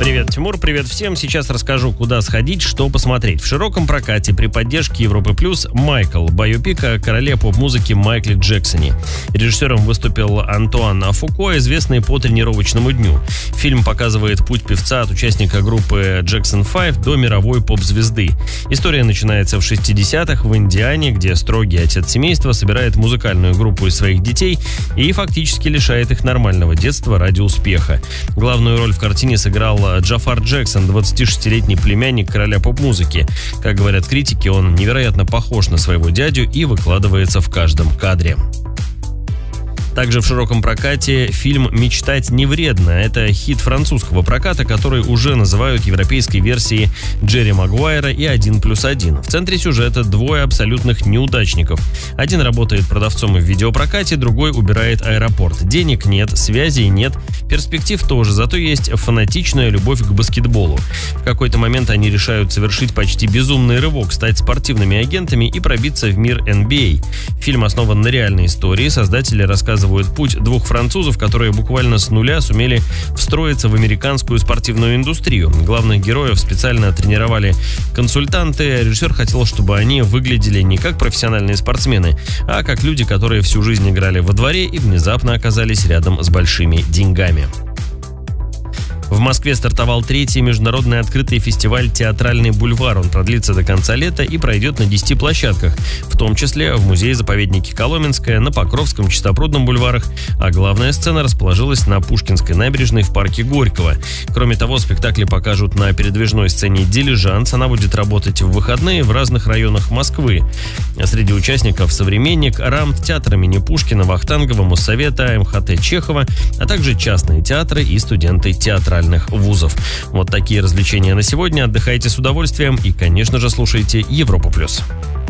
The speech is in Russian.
Привет, Тимур, привет всем. Сейчас расскажу, куда сходить, что посмотреть. В широком прокате при поддержке Европы Плюс «Майкл» байопик о короле поп-музыки Майкле Джексоне. Режиссером выступил Антуан Фуко, известный по «Тренировочному дню». Фильм показывает путь певца от участника группы Jackson 5 до мировой поп-звезды. История начинается в 60-х в Индиане, где строгий отец семейства собирает музыкальную группу из своих детей и фактически лишает их нормального детства ради успеха. Главную роль в картине сыграл Джафар Джексон, 26-летний племянник короля поп-музыки. Как говорят критики, он невероятно похож на своего дядю и выкладывается в каждом кадре. Также в широком прокате фильм «Мечтать не вредно». Это хит французского проката, который уже называют европейской версией Джерри Магуайра и «1+1». В центре сюжета двое абсолютных неудачников. Один работает продавцом в видеопрокате, другой убирает аэропорт. Денег нет, связей нет, перспектив тоже, зато есть фанатичная любовь к баскетболу. В какой-то момент они решают совершить почти безумный рывок, стать спортивными агентами и пробиться в мир NBA. Фильм основан на реальной истории. Создатели рассказывают путь двух французов, которые буквально с нуля сумели встроиться в американскую спортивную индустрию. Главных героев специально тренировали консультанты. Режиссер хотел, чтобы они выглядели не как профессиональные спортсмены, а как люди, которые всю жизнь играли во дворе и внезапно оказались рядом с большими деньгами. В Москве стартовал 3-й международный открытый фестиваль «Театральный бульвар». Он продлится до конца лета и пройдет на 10 площадках, в том числе в музее-заповеднике Коломенское, на Покровском, Чистопрудном бульварах, а главная сцена расположилась на Пушкинской набережной в парке Горького. Кроме того, спектакли покажут на передвижной сцене «Дилижанс». Она будет работать в выходные в разных районах Москвы. Среди участников «Современник», РАМТ, театр имени Пушкина, Вахтангова, Моссовета, МХТ Чехова, а также частные театры и студенты театральных вузов. Вот такие развлечения на сегодня. Отдыхайте с удовольствием и, конечно же, слушайте Европу+.